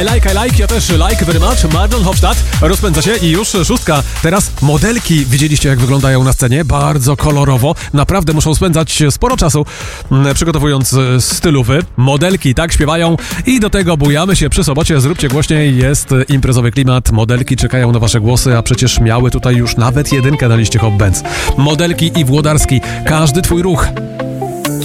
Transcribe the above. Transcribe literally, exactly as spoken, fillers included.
I like, I like, ja też like very much. Marlon Hofstadt rozpędza się i już szóstka. Teraz modelki. Widzieliście, jak wyglądają na scenie? Bardzo kolorowo. Naprawdę muszą spędzać sporo czasu przygotowując stylowy. Modelki tak śpiewają i do tego bujamy się przy sobocie. Zróbcie głośniej, jest imprezowy klimat. Modelki czekają na wasze głosy, a przecież miały tutaj już nawet jedynkę na liście Hot Bands. Modelki i Włodarski. Każdy twój ruch